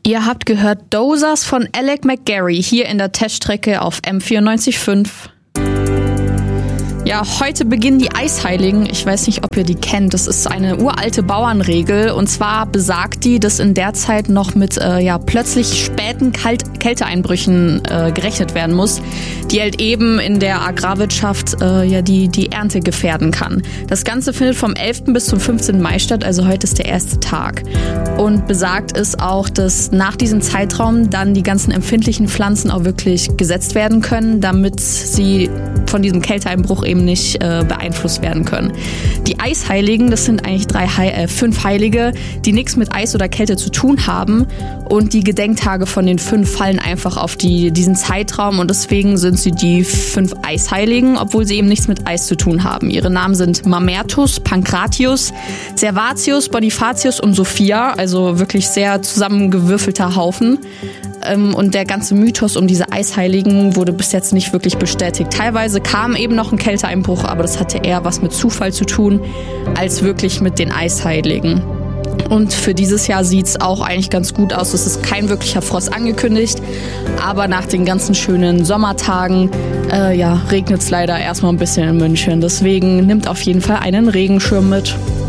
Ihr habt gehört Dozers von Alec McGarry hier in der Teststrecke auf M94.5. Ja, heute beginnen die Eisheiligen. Ich weiß nicht, ob ihr die kennt. Das ist eine uralte Bauernregel. Und zwar besagt die, dass in der Zeit noch mit plötzlich späten Kälteeinbrüchen gerechnet werden muss, die halt eben in der Agrarwirtschaft die Ernte gefährden kann. Das Ganze findet vom 11. bis zum 15. Mai statt, also heute ist der erste Tag. Und besagt ist auch, dass nach diesem Zeitraum dann die ganzen empfindlichen Pflanzen auch wirklich gesetzt werden können, damit sie von diesem Kälteeinbruch eben nicht beeinflusst werden können. Die Eisheiligen, das sind eigentlich 5 Heilige, die nichts mit Eis oder Kälte zu tun haben, und die Gedenktage von den 5 fallen einfach auf diesen Zeitraum, und deswegen sind sie die 5 Eisheiligen, obwohl sie eben nichts mit Eis zu tun haben. Ihre Namen sind Mamertus, Pankratius, Servatius, Bonifatius und Sophia, also wirklich sehr zusammengewürfelter Haufen. Und der ganze Mythos um diese Eisheiligen wurde bis jetzt nicht wirklich bestätigt. Teilweise kam eben noch ein Kälteeinbruch, aber das hatte eher was mit Zufall zu tun, als wirklich mit den Eisheiligen. Und für dieses Jahr sieht es auch eigentlich ganz gut aus. Es ist kein wirklicher Frost angekündigt, aber nach den ganzen schönen Sommertagen regnet es leider erstmal ein bisschen in München. Deswegen nimmt auf jeden Fall einen Regenschirm mit.